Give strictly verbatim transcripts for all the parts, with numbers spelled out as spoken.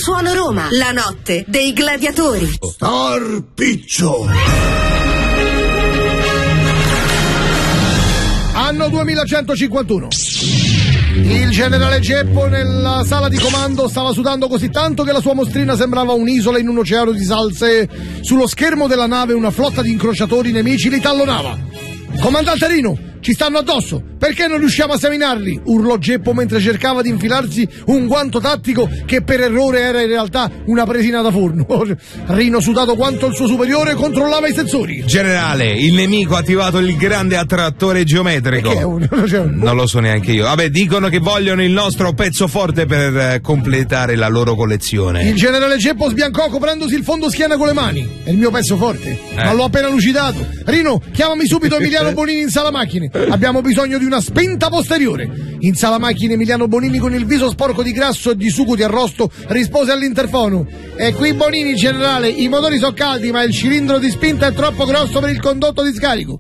Suono Roma, la notte dei gladiatori. Star Piccio. Anno duemilacentocinquantuno. Il generale Geppo nella sala di comando stava sudando così tanto che la sua mostrina sembrava un'isola in un oceano di salse. Sullo schermo della nave una flotta di incrociatori nemici li tallonava. Comandante Rino, ci stanno addosso, perché non riusciamo a seminarli? Urlò Geppo mentre cercava di infilarsi un guanto tattico che per errore era in realtà una presina da forno. Rino, sudato quanto il suo superiore, controllava i sensori. Generale, il nemico ha attivato il grande attrattore geometrico. Che è un... Non lo so neanche io. Vabbè, dicono che vogliono il nostro pezzo forte per eh, completare la loro collezione. Il generale Geppo sbiancò coprendosi il fondo schiena con le mani. È il mio pezzo forte, eh. ma l'ho appena lucidato. Rino, chiamami subito Emiliano Bonini in sala macchine. Abbiamo bisogno di una spinta posteriore. In sala macchine Emiliano Bonini, con il viso sporco di grasso e di sugo di arrosto, rispose all'interfono: e qui Bonini, generale, i motori sono caldi ma il cilindro di spinta è troppo grosso per il condotto di scarico.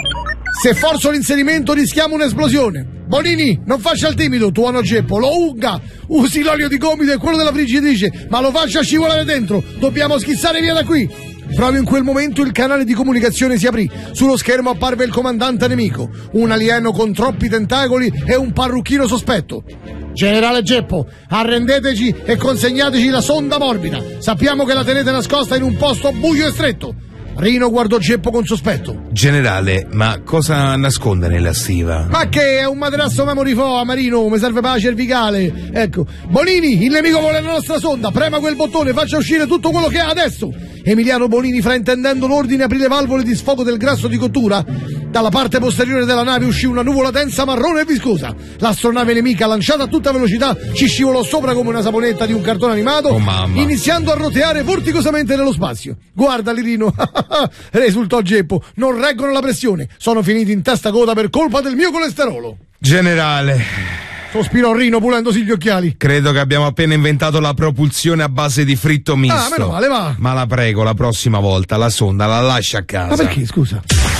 Se forzo l'inserimento rischiamo un'esplosione. Bonini, non faccia il timido, tuonò Geppo, lo unga, usi l'olio di gomito e quello della friggitrice, ma lo faccia scivolare dentro, dobbiamo schizzare via da qui. Proprio in quel momento il canale di comunicazione si aprì. Sullo schermo apparve il comandante nemico, un alieno con troppi tentacoli e un parrucchino sospetto. Generale Geppo, arrendeteci e consegnateci la sonda morbida. Sappiamo che la tenete nascosta in un posto buio e stretto. Rino guardò Geppo con sospetto. Generale, ma cosa nasconde nella stiva? Ma che è un materasso memory foam, Marino, mi serve per la cervicale. Ecco, Bonini, il nemico vuole la nostra sonda, prema quel bottone, faccia uscire tutto quello che ha adesso. Emiliano Bonini, fraintendendo l'ordine, aprì le valvole di sfogo del grasso di cottura. Dalla parte posteriore della nave uscì una nuvola densa, marrone e viscosa. L'astronave nemica, lanciata a tutta velocità, ci scivolò sopra come una saponetta di un cartone animato, oh, mamma. iniziando a roteare vorticosamente nello spazio. Guardali, Rino, risultò Geppo, non reggono la pressione, sono finiti in testa coda per colpa del mio colesterolo. Generale, sospirò Rino pulendosi gli occhiali. Credo che abbiamo appena inventato la propulsione a base di fritto misto. Ah, meno male, va. Ma la prego, la prossima volta la sonda la lascia a casa. Ma perché, scusa?